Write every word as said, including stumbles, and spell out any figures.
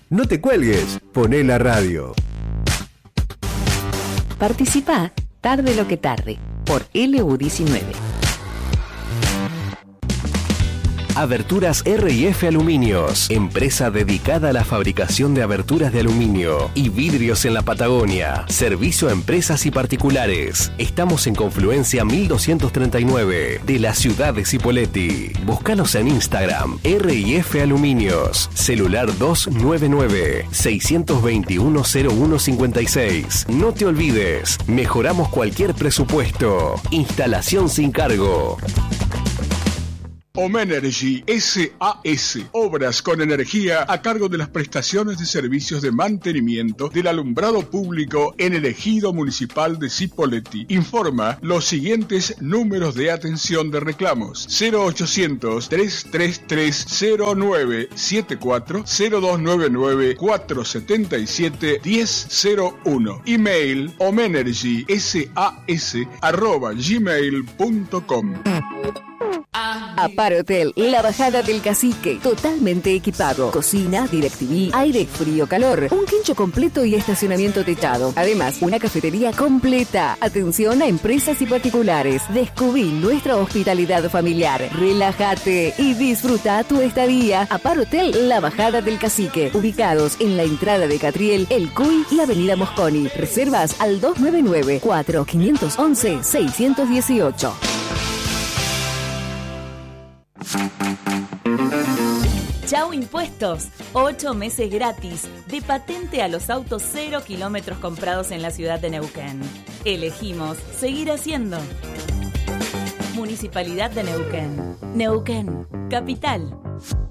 No te cuelgues, poné la radio. Participá, tarde lo que tarde, por L U diecinueve. Aberturas R y F Aluminios, empresa dedicada a la fabricación de aberturas de aluminio y vidrios en la Patagonia. Servicio a empresas y particulares. Estamos en Confluencia mil doscientos treinta y nueve de la ciudad de Cipolletti. Búscanos en Instagram, R y F Aluminios. Celular dos nueve nueve, seis dos uno, cero uno cinco seis. No te olvides, mejoramos cualquier presupuesto. Instalación sin cargo. Omenergy S A S, obras con energía a cargo de las prestaciones de servicios de mantenimiento del alumbrado público en el ejido municipal de Cipolletti. Informa los siguientes números de atención de reclamos: cero ochocientos, trescientos treinta y tres, cero nueve setenta y cuatro, cero dos noventa y nueve, cuatrocientos setenta y siete, diez cero uno. Email omenergysas arroba gmail punto com. Aparotel, la bajada del Cacique, totalmente equipado. Cocina, DirecTV, aire, frío, calor, un quincho completo y estacionamiento techado. Además, una cafetería completa. Atención a empresas y particulares. Descubrí nuestra hospitalidad familiar. Relájate y disfruta tu estadía. Aparotel, la bajada del Cacique, ubicados en la entrada de Catriel, El Cuy y Avenida Mosconi. Reservas al dos nueve nueve, cuatro cinco once, seis uno ocho. Chau Impuestos, ocho meses gratis de patente a los autos cero kilómetros comprados en la ciudad de Neuquén. Elegimos seguir haciendo. Municipalidad de Neuquén. Neuquén, capital.